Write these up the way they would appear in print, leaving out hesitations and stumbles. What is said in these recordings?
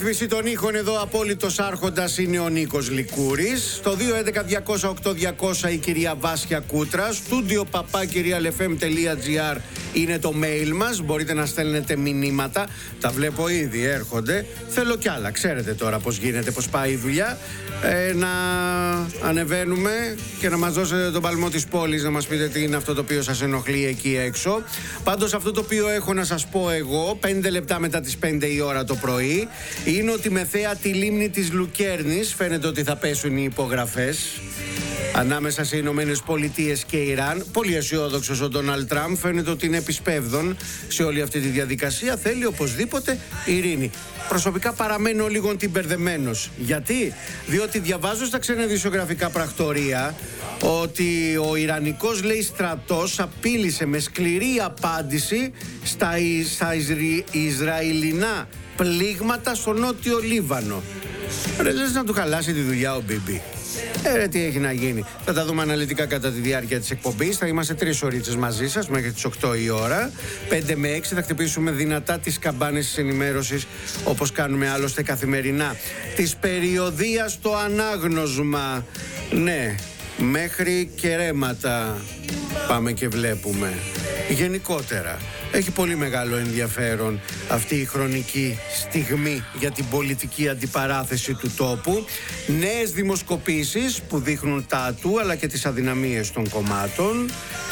ρύθμιση των ήχων εδώ απόλυτος άρχοντας είναι ο Νίκος Λικούρης. Στο 211-208-200 η κυρία Βάσια Κούτρα. Στούντιο papakirialfm.gr είναι το mail μας. Μπορείτε να στέλνετε μηνύματα. Τα βλέπω ήδη, έρχονται. Θέλω κι άλλα. Ξέρετε τώρα πώς γίνεται, πώς πάει η δουλειά. Να ανεβαίνουμε και να μας δώσετε τον παλμό της πόλης, να μας πείτε τι είναι αυτό το οποίο σας ενοχλεί εκεί έξω. Πάντως αυτό το οποίο έχω να σας πω εγώ 5 λεπτά μετά τις 5 η ώρα το πρωί είναι ότι με θέα τη λίμνη της Λουκέρνης φαίνεται ότι θα πέσουν οι υπογραφές ανάμεσα σε Ηνωμένες Πολιτείες και Ιράν. Πολύ αισιόδοξος ο Ντόναλντ Τραμπ, φαίνεται ότι είναι επισπεύδον σε όλη αυτή τη διαδικασία. Θέλει οπωσδήποτε ειρήνη. Προσωπικά παραμένω λίγο μπερδεμένος. Γιατί? Διότι διαβάζω στα ξένα ειδησιογραφικά πρακτορία ότι ο Ιρανικός, λέει, στρατός απείλησε με σκληρή απάντηση στα Ισραηλινά πλήγματα στο νότιο Λίβανο. Ρε, λες να του χαλάσει τη δουλειά ο Μπίμπι. Τι έχει να γίνει. Θα τα δούμε αναλυτικά κατά τη διάρκεια της εκπομπής. Θα είμαστε 3 ωρίτσες μαζί σας μέχρι τις 8 η ώρα. 5 με 6 θα χτυπήσουμε δυνατά τις καμπάνες της ενημέρωσης, όπως κάνουμε άλλωστε καθημερινά. Της περιοδίας το ανάγνωσμα. Ναι, μέχρι και ρέματα πάμε και βλέπουμε. Γενικότερα έχει πολύ μεγάλο ενδιαφέρον αυτή η χρονική στιγμή για την πολιτική αντιπαράθεση του τόπου. Νέες δημοσκοπήσεις που δείχνουν τα ατού αλλά και τις αδυναμίες των κομμάτων.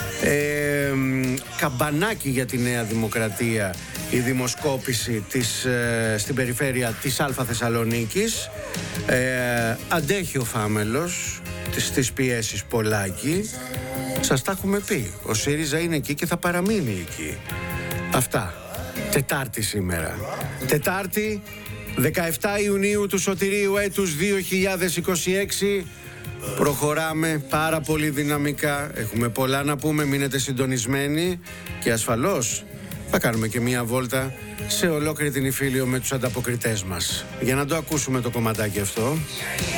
Καμπανάκι για τη Νέα Δημοκρατία η δημοσκόπηση στην περιφέρεια της Α Θεσσαλονίκης. Αντέχει ο Φάμελος στις πιέσεις Πολάκη. Σας τα έχουμε πει. Ο ΣΥΡΙΖΑ είναι εκεί και θα παραμείνει εκεί. Αυτά. Τετάρτη σήμερα. Τετάρτη, 17 Ιουνίου του σωτηρίου έτους 2026. Προχωράμε πάρα πολύ δυναμικά. Έχουμε πολλά να πούμε. Μείνετε συντονισμένοι. Και ασφαλώς θα κάνουμε και μία βόλτα σε ολόκληρη την Ιφίλιο με τους ανταποκριτές μας. Για να το ακούσουμε το κομματάκι αυτό.